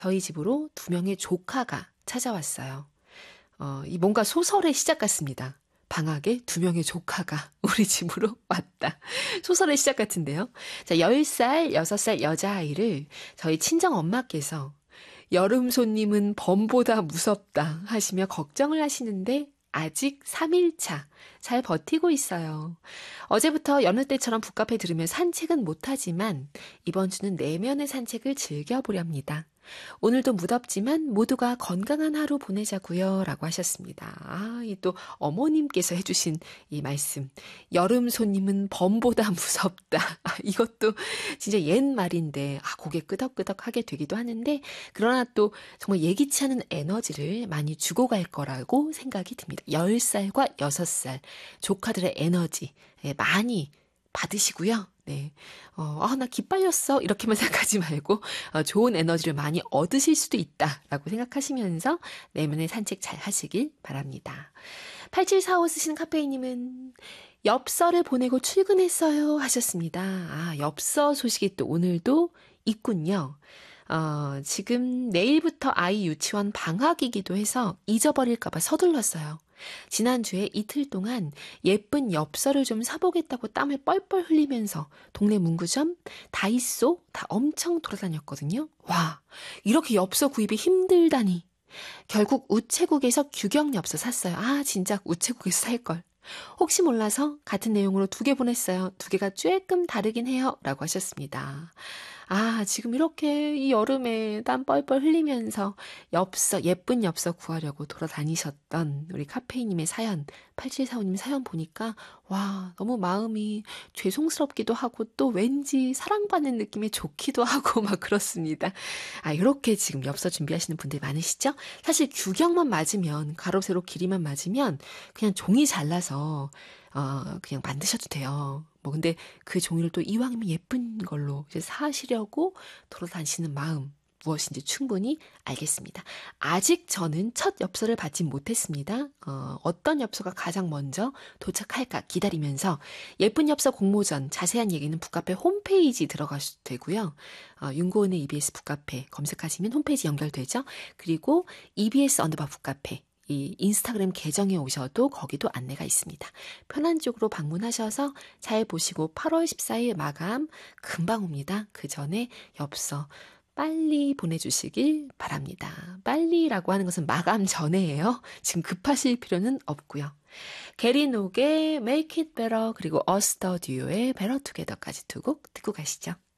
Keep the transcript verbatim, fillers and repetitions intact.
저희 집으로 두 명의 조카가 찾아왔어요. 어, 이 뭔가 소설의 시작 같습니다. 방학에 두 명의 조카가 우리 집으로 왔다. 소설의 시작 같은데요. 자, 열 살, 여섯 살 여자아이를 저희 친정 엄마께서 여름 손님은 범보다 무섭다 하시며 걱정을 하시는데 아직 삼 일 차 잘 버티고 있어요. 어제부터 여느 때처럼 북카페 들으며 산책은 못하지만 이번 주는 내면의 산책을 즐겨보렵니다. 오늘도 무덥지만 모두가 건강한 하루 보내자고요 라고 하셨습니다. 아, 이 또 어머님께서 해주신 이 말씀. 여름 손님은 범보다 무섭다. 아, 이것도 진짜 옛 말인데 아, 고개 끄덕끄덕 하게 되기도 하는데 그러나 또 정말 예기치 않은 에너지를 많이 주고 갈 거라고 생각이 듭니다. 열 살과 여섯 살 조카들의 에너지 많이 받으시고요. 네. 어, 아, 나 기빨렸어. 이렇게만 생각하지 말고, 어, 좋은 에너지를 많이 얻으실 수도 있다라고 생각하시면서 내면의 산책 잘 하시길 바랍니다. 팔칠사오 쓰시는 카페이님은 엽서를 보내고 출근했어요 하셨습니다. 아, 엽서 소식이 또 오늘도 있군요. 어, 지금 내일부터 아이 유치원 방학이기도 해서 잊어버릴까봐 서둘렀어요. 지난주에 이틀 동안 예쁜 엽서를 좀 사보겠다고 땀을 뻘뻘 흘리면서 동네 문구점, 다이소 다 엄청 돌아다녔거든요. 와, 이렇게 엽서 구입이 힘들다니. 결국 우체국에서 규격 엽서 샀어요. 아, 진짜 우체국에서 살걸. 혹시 몰라서 같은 내용으로 두 개 보냈어요. 두 개가 조금 다르긴 해요. 라고 하셨습니다. 아, 지금 이렇게 이 여름에 땀 뻘뻘 흘리면서 엽서, 예쁜 엽서 구하려고 돌아다니셨던 우리 카페이님의 사연, 팔칠사오님 사연 보니까, 와, 너무 마음이 죄송스럽기도 하고 또 왠지 사랑받는 느낌이 좋기도 하고 막 그렇습니다. 아, 이렇게 지금 엽서 준비하시는 분들 많으시죠? 사실 규격만 맞으면, 가로, 세로 길이만 맞으면 그냥 종이 잘라서 어, 그냥 만드셔도 돼요. 뭐, 근데 그 종이를 또 이왕이면 예쁜 걸로 이제 사시려고 돌아다니시는 마음, 무엇인지 충분히 알겠습니다. 아직 저는 첫 엽서를 받지 못했습니다. 어, 어떤 엽서가 가장 먼저 도착할까 기다리면서 예쁜 엽서 공모전 자세한 얘기는 북카페 홈페이지 들어가셔도 되고요. 어, 윤고은의 이비에스 북카페 검색하시면 홈페이지 연결되죠. 그리고 이비에스 언더바 북카페 이 인스타그램 계정에 오셔도 거기도 안내가 있습니다. 편한 쪽으로 방문하셔서 잘 보시고 팔월 십사일 마감 금방 옵니다. 그 전에 엽서 빨리 보내주시길 바랍니다. 빨리라고 하는 것은 마감 전에예요. 지금 급하실 필요는 없고요. 게리녹의 Make It Better 그리고 Us The Duo의 Better Together까지 두 곡 듣고 가시죠.